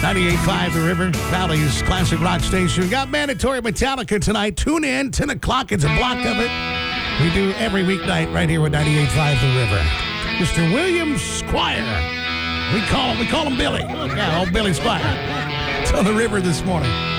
98.5 The River, Valley's classic rock station. Got mandatory Metallica tonight. Tune in, 10 o'clock. It's a block of it. We do every weeknight right here with 98.5 The River. Mr. William Squire. We call him Billy. Yeah, old Billy Squire. It's on The River this morning.